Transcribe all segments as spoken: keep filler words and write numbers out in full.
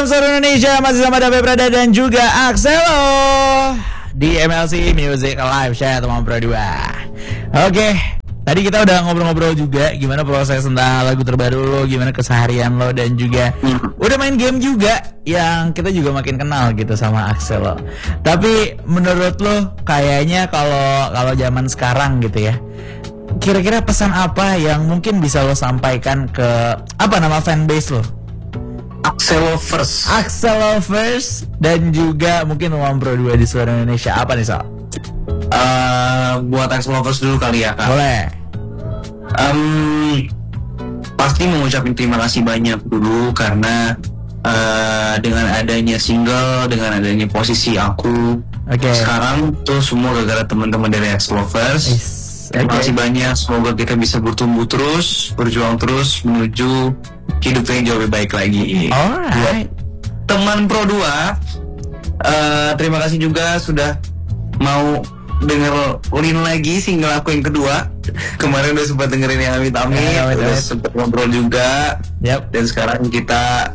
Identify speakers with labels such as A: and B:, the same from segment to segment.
A: F M seluruh Indonesia, masih sama David Prada dan juga Axelo di M L C Music Live Chat teman Pro dua. Oke, tadi kita udah ngobrol-ngobrol juga gimana proses tentang lagu terbaru lo, gimana keseharian lo, dan juga udah main game juga yang kita juga makin kenal gitu sama Axelo. Tapi menurut lo kayaknya kalau kalau zaman sekarang gitu ya, kira-kira pesan apa yang mungkin bisa lo sampaikan ke apa nama fanbase lo?
B: Axelovers
A: Axelovers dan juga mungkin Teman Pro dua di seluruh Indonesia. Apa nih, Sal?
B: uh, Buat Axelovers dulu kali ya, Kak.
A: Boleh.
B: um, Pasti mengucapkan terima kasih banyak dulu karena uh, dengan adanya single, dengan adanya posisi aku
A: okay.
B: sekarang tuh semua gara-gara teman-teman dari Axelovers. Terima
A: okay.
B: kasih banyak, semoga kita bisa bertumbuh terus, berjuang terus menuju hidup yang jauh lebih baik lagi.
A: Alright.
B: Teman Pro dua, uh, terima kasih juga sudah mau dengerin lagi single aku yang kedua. Kemarin udah sempat dengerin yang Amit Amit,
A: yeah,
B: udah sempat ngobrol juga.
A: Yep.
B: Dan sekarang kita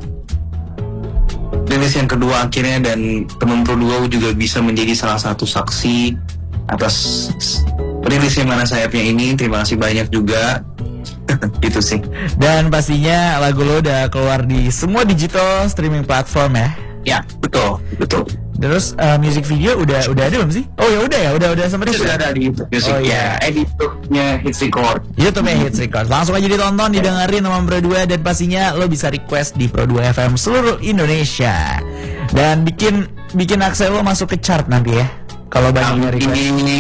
B: rilis yang kedua akhirnya, dan Teman Pro dua juga bisa menjadi salah satu saksi atas rilisnya Mana Sayapnya ini. Terima kasih banyak juga. Gitu sih.
A: Dan pastinya lagu lo udah keluar di semua digital streaming platform ya?
B: Ya, betul, betul.
A: Terus uh, music video udah udah ada belum sih? Oh ya udah ya, udah udah sampai
B: Sudah ada di YouTube Music.
A: Oh,
B: ya, editornya Hits Record.
A: YouTube ya, Hits Record. Langsung aja ditonton, didengerin sama Pro dua, dan pastinya lo bisa request di Pro dua F M seluruh Indonesia. Dan bikin bikin Axelo masuk ke chart nanti ya. Kalau banyak request.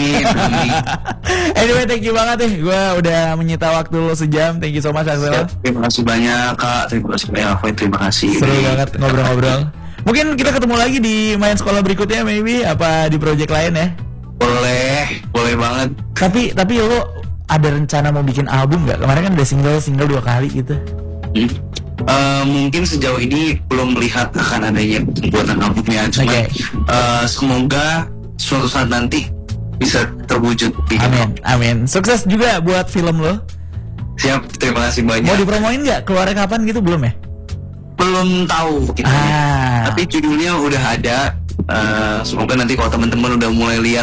A: Anyway, thank you banget nih. Gue udah menyita waktu lo sejam. Thank you so much, Axelo.
B: Terima kasih banyak, Kak. Terima kasih banyak, Avoy. Terima kasih.
A: Seru banget ngobrol-ngobrol. Mungkin kita ketemu lagi di main sekolah berikutnya, maybe apa di project lain ya?
B: Boleh, boleh banget.
A: Tapi tapi lo ada rencana mau bikin album nggak? Kemarin kan udah single single dua kali gitu.
B: Hmm. Uh, mungkin sejauh ini belum melihat akan adanya pembuatan albumnya. Cuma okay. uh, semoga suatu saat nanti bisa terwujud.
A: Amin, amin. Sukses juga buat film lo.
B: Siap, terima kasih banyak.
A: Mau dipromoin nggak? Keluarnya kapan gitu, belum ya?
B: Belum tahu gitu.
A: Ah.
B: Tapi judulnya udah ada. Uh, semoga nanti kalau teman-teman udah mulai lihat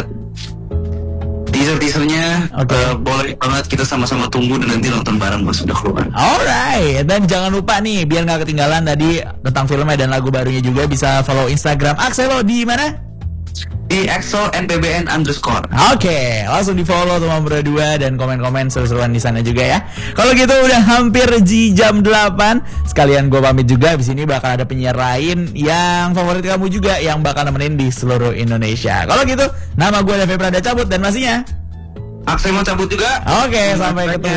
B: teaser-teasernya, okay. uh, boleh banget kita sama-sama tunggu dan nanti nonton bareng pas sudah keluar.
A: Alright, dan jangan lupa nih biar nggak ketinggalan tadi tentang filmnya dan lagu barunya juga, bisa follow Instagram Axelo di mana?
B: Di Axel N P B N underscore.
A: Oke, okay, langsung di follow Teman Pro dua dan komen-komen seru-seruan di sana juga ya. Kalau gitu udah hampir di jam delapan. Sekalian gue pamit juga. Di sini bakal ada penyiar lain yang favorit kamu juga yang bakal nemenin di seluruh Indonesia. Kalau gitu, nama gue David Prada cabut dan pastinya
B: Axel mau cabut juga.
A: Oke, okay, sampai ketemu.